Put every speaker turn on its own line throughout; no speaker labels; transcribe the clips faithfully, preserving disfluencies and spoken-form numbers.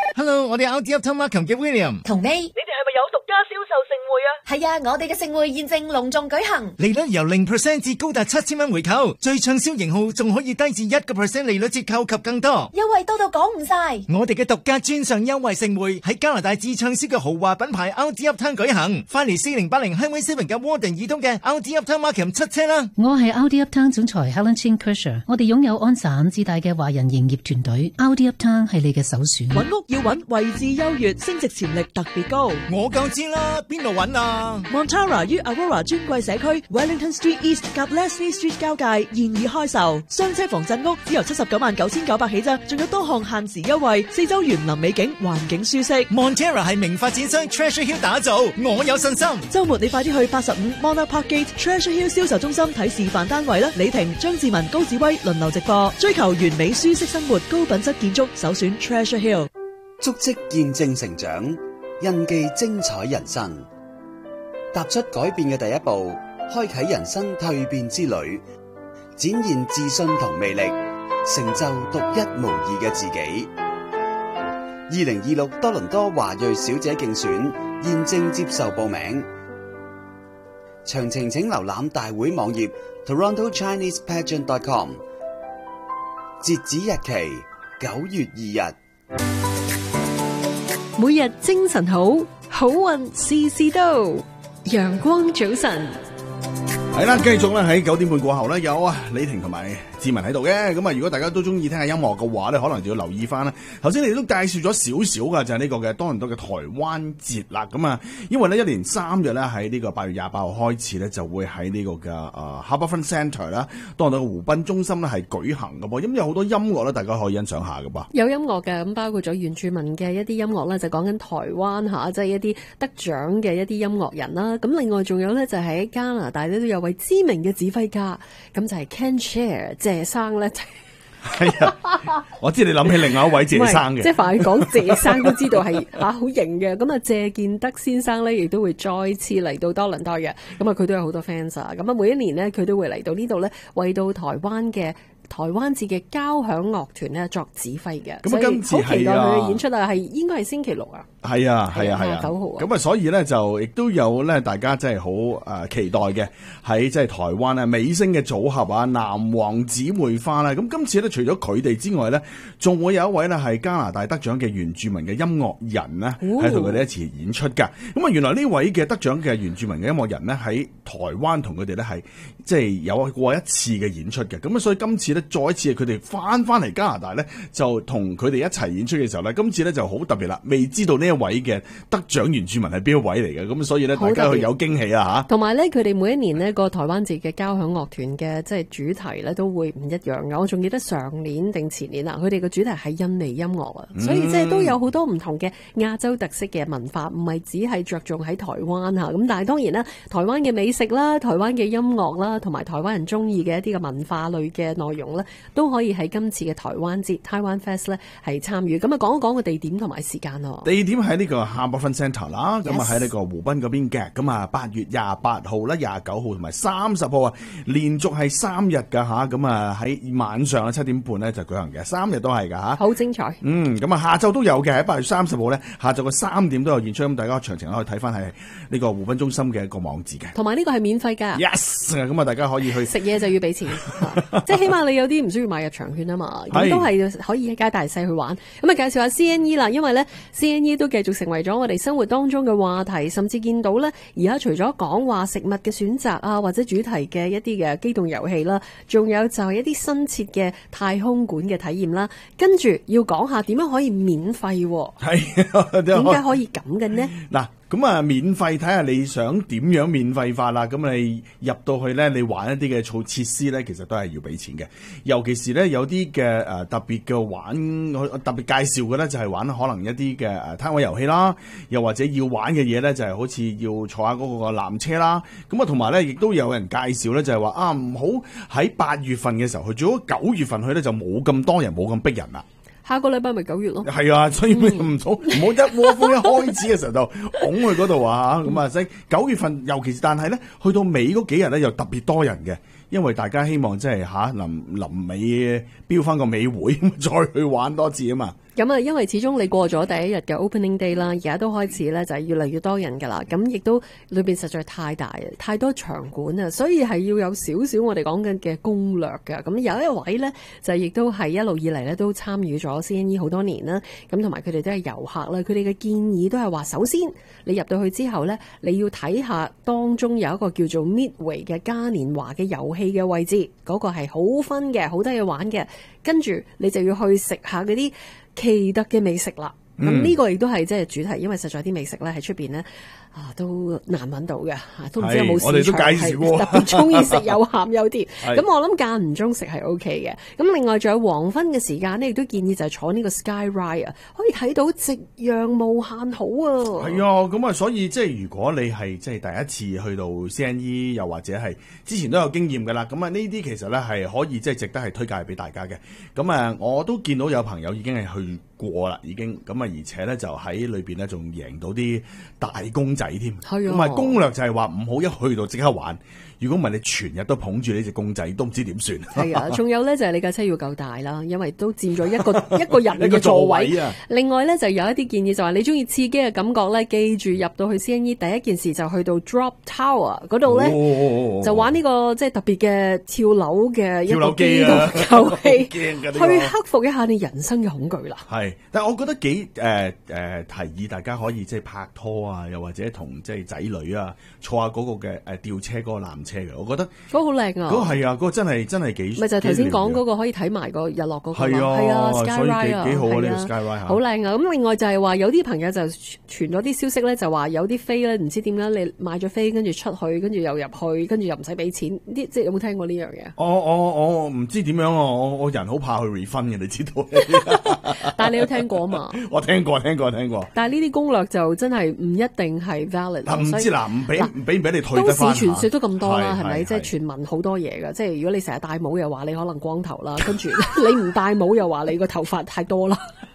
Hello， 我哋 R D Uptown Markham 嘅 William。
同你，
你哋係咪有獨家銷售盛會啊？
係啊，我哋嘅盛會現正隆重舉行，
利率由零 percent 至高達七千蚊回購，最暢銷型號仲可以低至一個 percent 利率折扣及更多。
優惠多到講唔晒。
我哋嘅獨家專上優惠盛會喺加拿大最暢銷嘅豪華品牌 R D Uptown 舉行，翻嚟四零八零 Highway Seven 嘅 Warden 易通嘅 R D Uptown Markham 七車啦。
我係 R D Uptown 總裁 Helen Chin Kersher， 我哋擁有安省至大嘅華人營業團隊 ，R D Uptown 係你嘅首選。
揾屋要揾位置優越，升值潛力特別高。
我夠知啦，邊度揾啊
Montara 於 Aurora 尊貴社區 Wellington Street East 及 Leslie Street 交界現已開售，雙車房鎮屋只由七十九萬九千九百起咋，仲有多項限時優惠，四周園林美景，環境舒適。
Montara 係名發展商 Treasure Hill 打造，我有信心。
週末你快啲去八十五 Monarch Park Gate Treasure Hill 銷售中心睇示範單位啦！李婷、張志文、高志威輪流直播，追求完美舒適生活，高品質建築，首選 Treasure Hill。
足跡見證成長，印記精彩人生。踏出改變嘅第一步，開啟人生蛻變之旅，展現自信同魅力，成就獨一無二嘅自己。二零二六多倫多華裔小姐競選現正接受報名，詳情請瀏覽大會網頁 toronto chinese pageant dot com， 截止日期九月二日。
每日精神好，好運事事到。陽光早晨，
係啦，繼續咧喺九點半過後咧，有啊李婷同埋志文喺度嘅。咁啊，如果大家都中意聽下音樂嘅話咧，可能就要留意翻啦。頭先你都介紹咗少少噶，就係呢個嘅多倫多嘅台灣節啦。咁啊，因為咧一連三日咧喺呢個八月廿八號開始咧，就會喺呢個嘅誒 Harbourfront Centre 啦，多倫多嘅湖濱中心咧係舉行噶噃。咁有好多音樂咧，大家可以欣賞下噶噃。
有音樂嘅，咁包括咗原住民嘅一啲音樂咧，就講緊台灣吓，即係一啲得獎嘅一啲音樂人啦。咁另外仲有咧，就喺加拿大咧都有位知名嘅指揮家，咁就係 Ken Share 謝生咧。
係啊，我知你諗起另外一位謝生嘅，
即係凡係講謝生都知道係吓好型嘅。咁啊，謝建德先生咧，亦都會再次嚟到多倫多嘅。咁啊，佢都有好多 fans 啊。咁啊，每一年呢，佢都會嚟到呢度咧，為到台灣嘅台灣節嘅交響樂團咧作指揮嘅。
咁啊，今次係啊，
好期待佢嘅演出啊，係應該係星期六啊。
係啊，係啊，係啊，
九號啊。
咁啊，所以咧就亦都有咧，大家真係好誒期待嘅，喺即係台灣啊美聲嘅組合啊南王姊妹花啦。咁今次咧除咗佢哋之外咧，仲會有一位咧係加拿大得獎嘅原住民嘅音樂人咧，喺同佢哋一齊演出噶。咁啊，原來呢位嘅得獎嘅原住民嘅音樂人咧喺台灣同佢哋咧係即係有過一次嘅演出嘅。咁啊，所以今次咧再一次佢哋翻翻嚟加拿大咧，就同佢哋一齊演出嘅時候咧，今次咧就好特別啦，未知道呢一位嘅得獎原住民係邊一位嚟嘅，咁所以咧大家去有驚喜啦吓。
同埋咧，佢哋每一年呢個台灣節嘅交響樂團嘅即係主題咧都會唔一樣嘅。我仲記得上年定前年啊，佢哋嘅主題係印尼音樂啊，嗯、所以即係都有好多唔同嘅亞洲特色嘅文化，唔係只係着重喺台灣吓。咁但係當然啦，台灣嘅美食啦、台灣嘅音樂啦，同埋台灣人中意嘅一啲嘅文化類嘅內容咧，都可以喺今次嘅台灣節 Taiwan Fest 咧係參與。咁啊，講一講個地點同埋時間咯。
地點喺呢個 Harbourfront Centre 啦，咁啊喺呢個湖濱嗰邊嘅，咁啊八月廿八號啦、廿九號同埋三十號啊，連續係三日噶吓，咁啊喺晚上啊七點半咧就舉行嘅，三日都係噶吓，
好精彩。
嗯，咁啊下晝都有嘅，喺八月三十號咧下晝嘅三點都有演出，咁大家詳情可以睇翻係呢個湖濱中心嘅一個網址嘅。
同埋呢個係免費噶
，yes， 咁啊大家可以去
食嘢就要俾錢，即係起碼你有啲唔需要買入場券啊嘛，咁都係可以一家大細去玩。咁啊介紹下 C N E 啦，因為咧 C N E 都繼續成為咗我哋生活當中嘅話題，甚至見到咧而家除咗講話食物嘅選擇啊，或者主題嘅一啲嘅機動遊戲啦，仲有就係一啲新設嘅太空館嘅體驗啦。跟住要講下點樣可以免費，係點解可以咁嘅呢？
嗱。咁啊，免費睇下你想點樣免費法啦。咁你入到去咧，你玩一啲嘅措設施咧，其實都係要俾錢嘅。尤其是咧有啲嘅誒特別嘅玩，特別介紹嘅咧就係玩可能一啲嘅誒攤位遊戲啦，又或者要玩嘅嘢咧就係好似要坐下嗰個纜車啦。咁啊，同埋咧亦都有人介紹咧就係話啊，唔好喺八月份嘅時候去，最好九月份去咧就冇咁多人，冇咁逼人啦。
下個禮拜咪九月咯，
係啊，所以唔好唔好一窩蜂一開始嘅時候就拱去嗰度啊，咁啊，所以九月份尤其是，但係咧去到尾嗰幾日咧又特別多人嘅，因為大家希望即係吓臨臨尾標翻個尾會，再去玩多次啊嘛。
咁啊，因為始終你過咗第一日嘅 opening day 啦，而家都開始咧就係越嚟越多人噶啦，咁亦都裏邊實在太大，太多場館啊，所以係要有少少我哋講緊嘅攻略㗎。咁有一位咧就亦都係一路以嚟咧都參與咗 C N E 好多年啦，咁同埋佢哋都係遊客啦，佢哋嘅建議都係話，首先你入到去之後咧，你要睇下當中有一個叫做 Midway 嘅嘉年華嘅遊戲嘅位置，嗰、嗰個係好分嘅，好多嘢玩嘅，跟住你就要去食下嗰啲奇特嘅美食啦，咁呢、嗯、個亦都係即係主題，因為實在啲美食咧喺出邊咧啊都難揾到嘅，都唔知有冇市場係特別中意食有鹹有甜。咁我諗間唔中食係 O K 嘅。咁另外仲有黃昏嘅時間呢，亦都建議就係坐呢個 Sky Ride 啊，可以睇到夕陽無限好啊。
係啊，咁啊，所以即係如果你係即係第一次去到 C N E， 又或者係之前都有經驗㗎啦，咁啊呢啲其實咧係可以即係值得係推介俾大家嘅。咁啊，我都見到有朋友已經係去過啦，已經咁啊，而且咧就喺裏邊咧仲贏到啲大公仔添。係啊，咁啊攻略就係話唔好一去到即刻玩，如果唔係你全日都捧住呢隻公仔，都唔知點算。
係啊，仲有咧就係你架車要夠大啦，因為都佔咗一個一個人嘅座位啊。另外咧就有一啲建議就話你中意刺激嘅感覺咧，記住入到去 C N E 第一件事就去到 Drop Tower 嗰度咧，哦、就玩呢、這個即係特別嘅跳樓嘅一個機動遊戲，去克服一下你人生嘅恐懼啦。
係，但係我覺得幾誒誒提議大家可以即係拍拖啊，又或者同即係仔女啊坐下嗰個嘅誒吊車嗰個纜車嘅，我覺得
嗰個好靚啊！
嗰個係啊，嗰、嗰個真係真係幾咪
就係頭先講嗰個可以睇埋個日落嗰個
係啊，
係啊 Sky Ride 啊，
幾好啊呢個 Sky Ride
好靚啊！咁另外就係話有啲朋友就傳咗啲消息咧，就話有啲飛咧唔知點解你買咗飛跟住出去，跟住又入去，跟住又唔使俾錢，啲即係有冇聽過呢樣嘢？
我我我唔知點樣啊！我我人好怕去 refund 嘅，你知道？
但係你都聽過嘛？
我聽過聽過聽過。
但係呢啲攻略就真係唔一定係 valid。
唔知嗱，唔俾唔俾唔俾你退得翻。
都市傳說都咁多啦，係咪？即係傳聞好多嘢㗎。即係如果你成日戴帽又話你可能光頭啦，跟住你唔戴帽又話你個頭髮太多啦。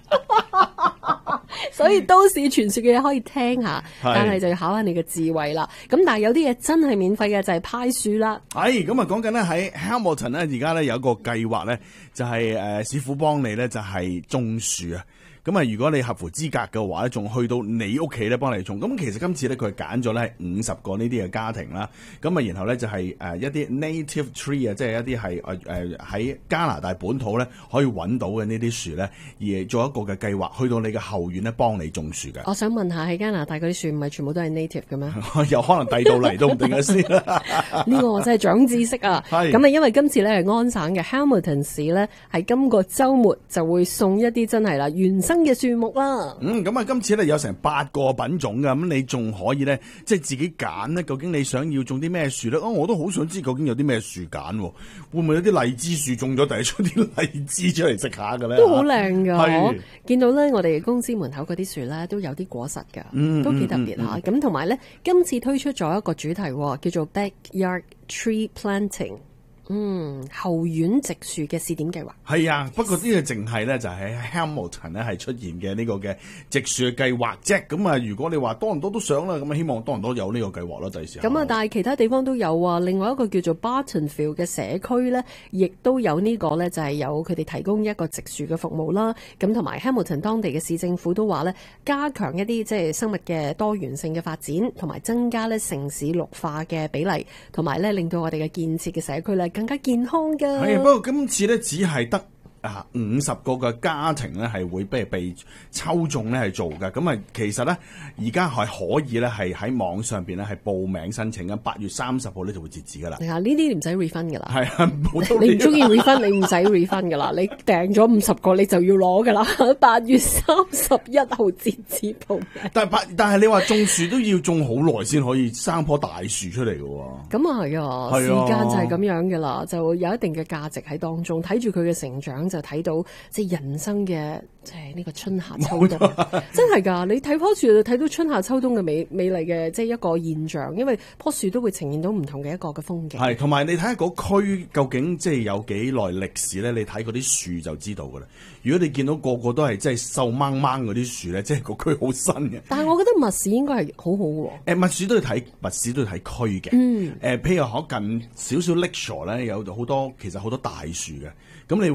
所以都市傳說嘅嘢可以聽下，但係就要考下你嘅智慧啦。咁但係有啲嘢真係免費嘅就係派樹啦。
係咁啊，講緊咧喺 Hamilton 咧，而家咧有一個計劃咧，就係誒市府幫你咧就係種樹啊。咁啊，如果你合乎資格嘅話咧，仲去到你屋企咧幫你種。咁其實今次咧佢係揀咗咧係五十個呢啲嘅家庭啦。咁啊，然後咧就係誒一啲 native tree 啊，即係一啲係誒誒喺加拿大本土咧可以揾到嘅呢啲樹咧，而做一個嘅計劃，去到你嘅後院咧幫你種樹嘅。
我想問下喺加拿大嗰啲樹唔係全部都係 native 嘅咩？
有可能遞到嚟都唔定嘅先啦。
呢個我真係長知識啊！咁啊，因為今次咧係安省嘅 Hamilton 市咧，係今個週末就會送一啲真係啦原生嘅樹木啦。嗯，
咁啊，今次咧有成八個品種噶，咁你仲可以咧，即係自己揀咧，究竟你想要種啲咩樹咧？哦，我都好想知究竟有啲咩樹揀，會唔會有啲荔枝樹種咗，第日出啲荔枝出嚟食下嘅咧？
都好靚噶，我見到咧，我哋公司門口嗰啲樹咧都有啲果實噶，嗯、都幾特別吓。咁同埋咧，今次推出咗一個主題，叫做 Backyard Tree Planting。嗯，後院植樹嘅試點計劃
係啊，不過呢個淨係咧就喺 Hamilton 咧係出現嘅呢個嘅植樹嘅計劃啫。咁啊，如果你話多倫多都想啦，咁啊希望多倫多有呢個計劃咯，第時。
咁啊，但係其他地方都有啊。另外一個叫做 Bartonville 嘅社區咧，亦都有呢個咧，就係有佢哋提供一個植樹嘅服務啦。咁同埋 Hamilton 當地嘅市政府都話咧，加強一啲即係生物嘅多元性嘅發展，同埋增加咧城市綠化嘅比例，同埋咧令到我哋嘅建設嘅社區咧更加健康噶。
係啊，不過今次咧只係得啊五十個嘅家庭咧係會被被抽中咧係做嘅。咁啊，其實咧而家係可以咧係喺網上邊咧係報名申請嘅。八月三十號咧就會截止噶啦。
係啊，呢啲唔使 refund 噶啦。係
啊，
你唔中意 refund， 你唔使 refund 噶啦。你訂咗五十個，你就要攞噶啦。八月三十一號截止報名。
但係但係你話種樹都要種好耐先可以生棵大樹出嚟嘅喎。
咁啊係啊，時間就係咁樣嘅啦，就有一定嘅價值喺當中，睇住佢嘅成長。就睇到即係人生嘅即係呢個春夏秋冬，真係㗎！你睇棵樹就睇到春夏秋冬嘅美美麗嘅即係一個現象，因為棵樹都會呈現到唔同嘅一個嘅風景。
係，同埋你睇下嗰區究竟即係有幾耐歷史咧？你睇嗰啲樹就知道㗎啦。如果你見到個個都係即係瘦掹掹嗰啲樹咧，即係個區好新嘅。
但係我覺得密市應該係好好喎。
誒，密市都要睇密市都要睇區嘅。嗯。誒，譬如可近少少 Lakeshore咧，有好多其實好多大樹嘅。咁你會見到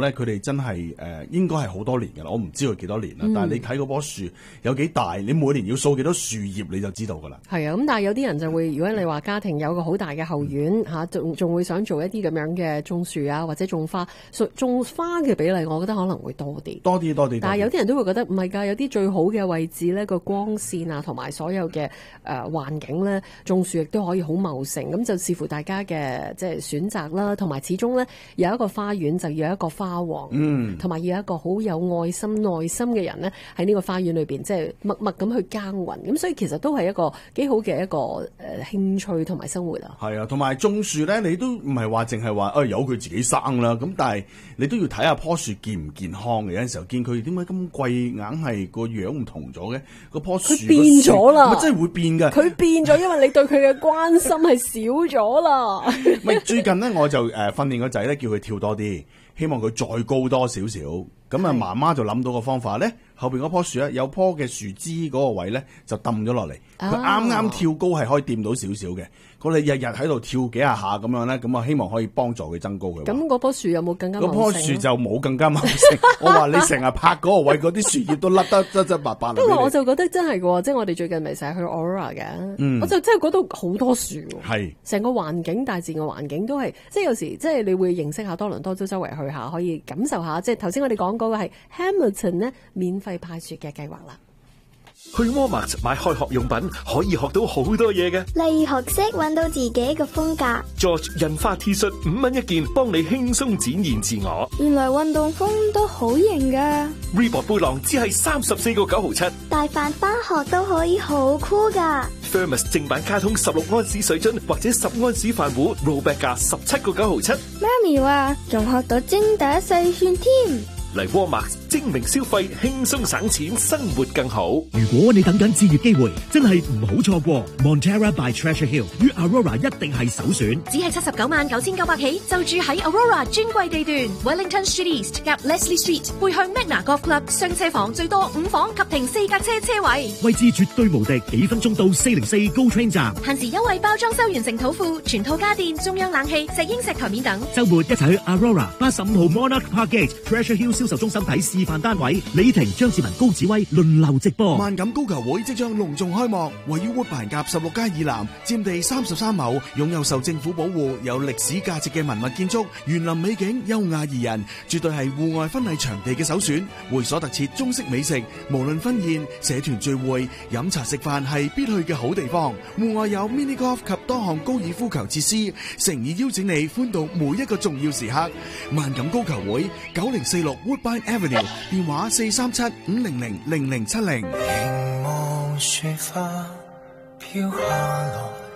咧，佢哋真係誒、呃、應該係好多年㗎啦。我唔知佢幾多年啦，嗯、但係你睇嗰棵樹有幾大，你每年要掃幾多樹葉你就知道㗎啦。
係啊，咁但係有啲人就會，如果你話家庭有個好大嘅後院嚇，仲仲、嗯啊、會想做一啲咁樣嘅種樹啊，或者種花，種花嘅比例，我覺得可能會多啲，多啲
多啲。
但係有啲人都會覺得唔係㗎，有啲最好嘅位置咧，個光線啊，同埋所有嘅誒、呃、環境咧，種樹亦都可以好茂盛。咁就視乎大家嘅即係選擇啦，同埋始終咧有一個花園就要有一個花王，嗯，同埋要有一個好有愛心、耐心嘅人咧喺呢個花園裏邊，即係默默咁去耕耘。咁所以其實都係一個幾好嘅一個誒、呃、興趣同埋生活啊。
係啊，同埋種樹咧，你都唔係話淨係話誒由佢自己生啦。咁但係你都要睇下棵樹健唔健康嘅。有陣時候見佢點解咁貴，硬係個樣唔同咗嘅，嗰棵樹
佢變咗啦，
咪真係會變㗎。
佢變咗，因為你對佢嘅關心係少咗啦。
咪最近咧，我就誒、呃、訓練個仔咧，叫佢跳多啲，希望佢再高多少少。咁啊，媽媽就諗到個方法咧，後邊嗰棵樹咧，有棵嘅樹枝嗰個位咧就揼咗落嚟，佢啱啱跳高係可以掂到少少嘅。我哋日日喺度跳幾下下咁樣咧，咁啊希望可以幫助佢增高嘅。
咁嗰棵樹有冇更加茂盛？
嗰棵樹就冇更加茂盛。我話你成日拍嗰個位，嗰啲樹葉都甩得七七八八。
不過我就覺得真係嘅，即係我哋最近咪成日去 Aurora 嘅，嗯、我就真係覺得好多樹。係成個環境，大自然嘅環境都係，即係有時即係你會認識下多倫多，周周圍去下，可以感受下。即係頭先我哋講嗰個係 Hamilton 咧免費派雪嘅計劃啦。
去 Walmart 買開學用品可以學到好多嘢嘅，
例如學識揾到自己嘅風格。
George 印花 T 恤五蚊一件，幫你輕鬆展現自我。
原來運動風都好型噶。
Reebok 背囊只係三十四個九毫七，
帶飯返學都可以好酷噶。
Thermos 正版卡通十六安士水樽或者十安士飯壺 ，rollback 價十七個九毫七。
媽咪話仲學到精打細算添。
嚟 Walmart 精明消費，輕鬆省錢，生活更好。
如果你等緊置業機會，真係唔好錯過 Montera by Treasure Hill 於 Aurora 一定係首選。
只係七十九萬九千九百起，就住喺 Aurora 專櫃地段 Wellington Street East 夾 Leslie Street， 背向 Magna Golf Club， 雙車房最多五房及停四架車車位，
位置絕對無敵，幾分鐘到四零四 GO Train 站。
限時優惠包裝修完成土庫，全套家電、中央冷氣、石英石台面等。
週末一齊去 Aurora 八十五號 Monarch Park Gate Treasure Hill銷售中心睇示範單位，李婷、張志文、高子威輪流直播。
萬錦高球會即將隆重開幕，位於活牌夾十六街以南，佔地三十三畝，擁有受政府保護、有歷史價值嘅文物建築，園林美景優雅宜人，絕對係戶外婚禮場地嘅首選。會所特設中式美食，無論婚宴、社團聚會、飲茶食飯係必去嘅好地方。戶外有 mini golf 及多項高爾夫球設施，誠意邀請你歡度每一個重要時刻。萬錦高球會九零四六 Woodbine Avenue， 電話四三七五零零零零七零。
凝望雪花飄下來。